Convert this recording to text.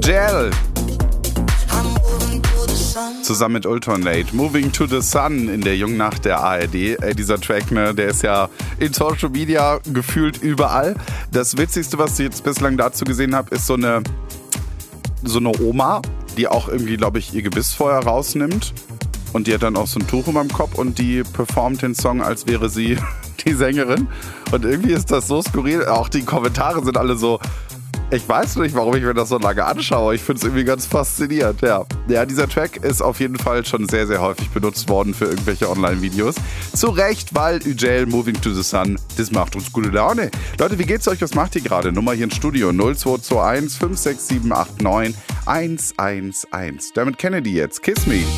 Ugel. Zusammen mit Ultonate. Moving to the Sun in der Jungnacht der ARD. Dieser Track, ne, der ist ja in Social Media gefühlt überall. Das Witzigste, was ich jetzt bislang dazu gesehen habe, ist so eine Oma, die auch irgendwie, glaube ich, ihr Gebiss vorher rausnimmt. Und die hat dann auch so ein Tuch über dem Kopf und die performt den Song, als wäre sie die Sängerin. Und irgendwie ist das so skurril. Auch die Kommentare sind alle so, ich weiß nicht, warum ich mir das so lange anschaue. Ich finde es irgendwie ganz faszinierend. Ja, dieser Track ist auf jeden Fall schon sehr, sehr häufig benutzt worden für irgendwelche Online-Videos. Zu Recht, weil Ugel Moving to the Sun, das macht uns gute Laune. Leute, wie geht's euch? Was macht ihr gerade? Nummer hier im Studio 0221 56789 111. Damit Kennedy jetzt. Kiss Me.